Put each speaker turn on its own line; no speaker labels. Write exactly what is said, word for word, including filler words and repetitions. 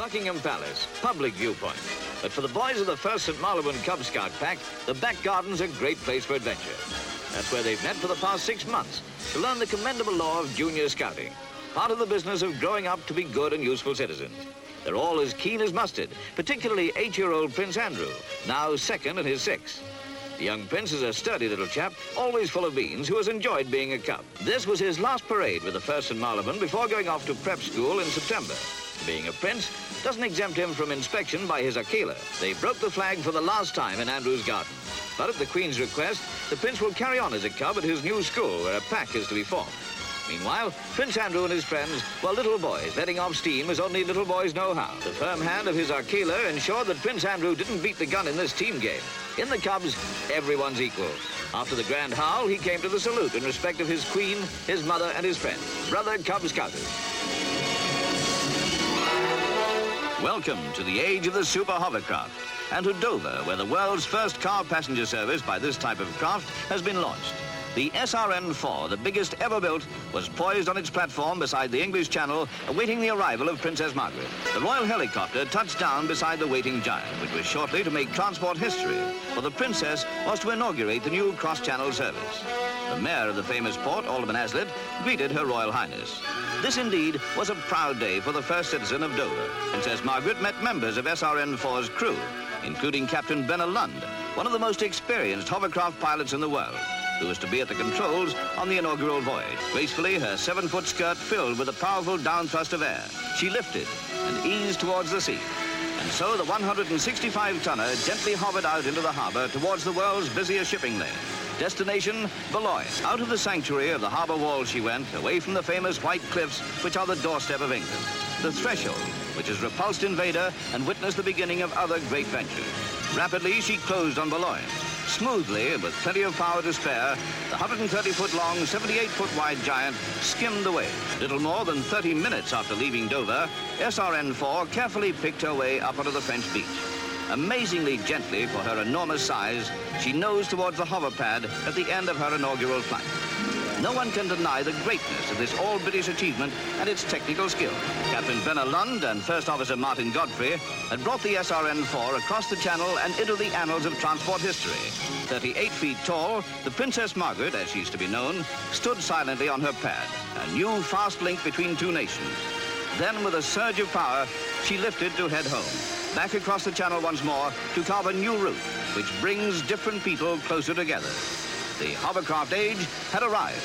Buckingham Palace, public viewpoint. But for the boys of the first Saint Marylebone Cub Scout Pack, the back garden's a great place for adventure. That's where they've met for the past six months to learn the commendable law of junior scouting, part of the business of growing up to be good and useful citizens. They're all as keen as mustard, particularly eight-year-old Prince Andrew, now second in his six. The young prince is a sturdy little chap, always full of beans, who has enjoyed being a cub. This was his last parade with the first Saint Marylebone before going off to prep school in September. Being a prince doesn't exempt him from inspection by his Aquila. They broke the flag for the last time in Andrew's garden. But at the Queen's request, the prince will carry on as a cub at his new school, where a pack is to be formed. Meanwhile, Prince Andrew and his friends were little boys, letting off steam as only little boys know how. The firm hand of his Aquila ensured that Prince Andrew didn't beat the gun in this team game. In the Cubs, everyone's equal. After the grand howl, he came to the salute in respect of his queen, his mother, and his friends, brother Cub Scouters. Welcome to the age of the super hovercraft, and to Dover, where the world's first car passenger service by this type of craft has been launched. The S R N four, the biggest ever built, was poised on its platform beside the English Channel, awaiting the arrival of Princess Margaret. The royal helicopter touched down beside the waiting giant, which was shortly to make transport history, for the princess was to inaugurate the new cross-channel service. The mayor of the famous port, Alderman Hazlitt, greeted Her Royal Highness. This indeed was a proud day for the first citizen of Dover. Princess Margaret met members of S R N four's crew, including Captain Benna Lund, one of the most experienced hovercraft pilots in the world, who was to be at the controls on the inaugural voyage. Gracefully, her seven-foot skirt filled with a powerful downthrust of air, she lifted and eased towards the sea. And so the one hundred sixty-five tonner gently hovered out into the harbor towards the world's busiest shipping lane. Destination, Boulogne. Out of the sanctuary of the harbor wall she went, away from the famous white cliffs which are the doorstep of England. The threshold, which has repulsed invader and witnessed the beginning of other great ventures. Rapidly, she closed on Boulogne. Smoothly, and with plenty of power to spare, the one hundred thirty foot long, seventy-eight foot wide giant skimmed the waves. Little more than thirty minutes after leaving Dover, S R N four carefully picked her way up onto the French beach. Amazingly gently for her enormous size, she nosed towards the hover pad at the end of her inaugural flight. No one can deny the greatness of this all-British achievement and its technical skill. Captain Benna Lund and First Officer Martin Godfrey had brought the S R N four across the channel and into the annals of transport history. thirty-eight feet tall, the Princess Margaret, as she's to be known, stood silently on her pad, a new fast link between two nations. Then, with a surge of power, she lifted to head home, back across the channel once more to carve a new route, which brings different people closer together. The hovercraft age had arrived.